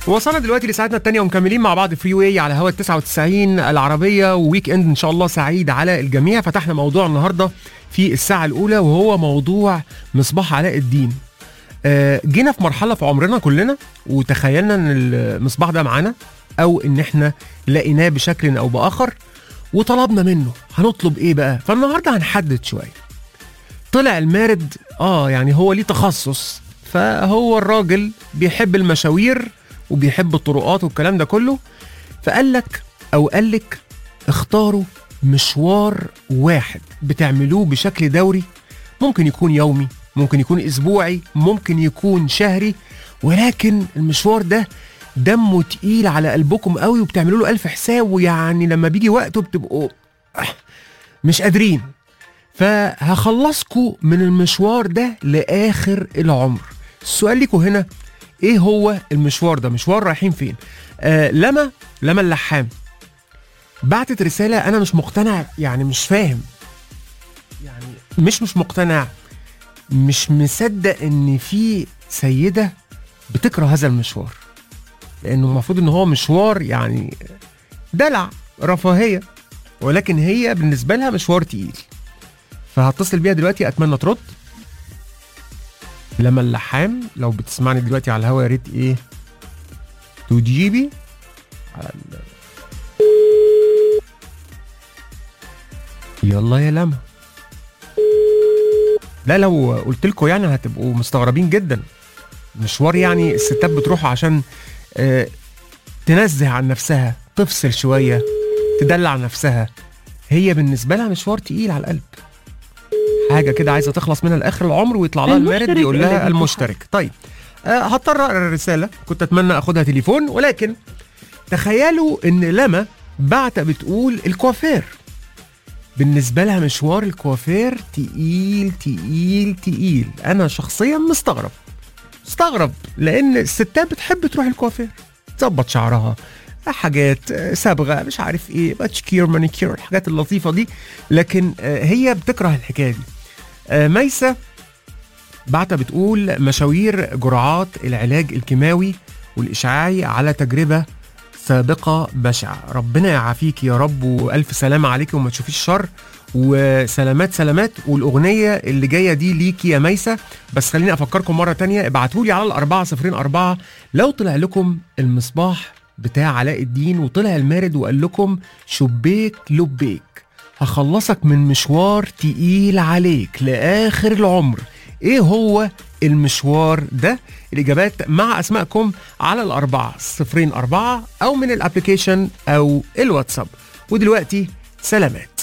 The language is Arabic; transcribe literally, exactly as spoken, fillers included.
وصلنا دلوقتي لساعتنا الثانية ومكملين مع بعض فري واي على هوا تسعة وتسعين العربية، وويك اند ان شاء الله سعيد على الجميع. فتحنا موضوع النهارده في الساعة الأولى وهو موضوع مصباح علاء الدين. آه جينا في مرحلة في عمرنا كلنا وتخيلنا ان المصباح ده معانا او ان احنا لقيناه بشكل او بآخر وطلبنا منه. هنطلب ايه بقى؟ فالنهارده هنحدد شوية. طلع المارد اه يعني هو ليه تخصص، فهو الراجل بيحب المشاوير وبيحب الطرقات والكلام ده كله، فقال لك او قال لك اختاروا مشوار واحد بتعملوه بشكل دوري، ممكن يكون يومي، ممكن يكون اسبوعي، ممكن يكون شهري، ولكن المشوار ده دمه تقيل على قلبكم قوي وبتعملوا له الف حساب، ويعني لما بيجي وقته بتبقوا مش قادرين. فهخلصكوا من المشوار ده لاخر العمر. السؤال ليكوا هنا، ايه هو المشوار ده؟ مشوار رايحين فين؟ آه لما لما اللحام بعتت رسالة انا مش مقتنع، يعني مش فاهم، يعني مش مش مقتنع، مش مصدق ان في سيدة بتكره هذا المشوار، لانه المفروض ان هو مشوار يعني دلع رفاهية، ولكن هي بالنسبة لها مشوار تقيل. فهتصل بيها دلوقتي، اتمنى ترد. لما اللحام لو بتسمعني دلوقتي على الهوا يا ريت ايه تجيبي على ال... يلا يا لما. لا لو قلت لكم يعني هتبقوا مستغربين جدا. مشوار يعني الستات بتروحوا عشان اه تنزه عن نفسها، تفصل شوية، تدلع نفسها. هي بالنسبة لها مشوار تقيل على القلب، حاجة كده عايزة تخلص منها لآخر العمر، ويطلع لها المارد يقول لها المشترك. طيب أه هضطر اقرا الرسالة، كنت اتمنى اخدها تليفون، ولكن تخيلوا ان لما بعت بتقول الكوافير. بالنسبة لها مشوار الكوافير تقيل تقيل تقيل. انا شخصيا مستغرب مستغرب لان الستات بتحب تروح الكوافير، تظبط شعرها، حاجات صبغه مش عارف ايه، باتشكير مانيكير، الحاجات اللطيفه دي، لكن هي بتكره الحكايه دي. ميسة بعتها بتقول مشاوير جرعات العلاج الكيماوي والاشعاعي على تجربه سابقه بشعه. ربنا يعافيك يا رب، والف سلامه عليك وما تشوفيش شر، وسلامات سلامات. والاغنيه اللي جايه دي ليكي يا ميسة، بس خليني افكركم مره تانية، ابعتولي على الاربعة صفرين اربعة لو طلع لكم المصباح بتاع علاء الدين وطلع المارد وقال لكم شبيك لبيك، هخلصك من مشوار تقيل عليك لآخر العمر. ايه هو المشوار ده؟ الإجابات مع أسمائكم على الأربعة صفرين أربعة أو من الابليكيشن أو الواتساب. ودلوقتي سلامات.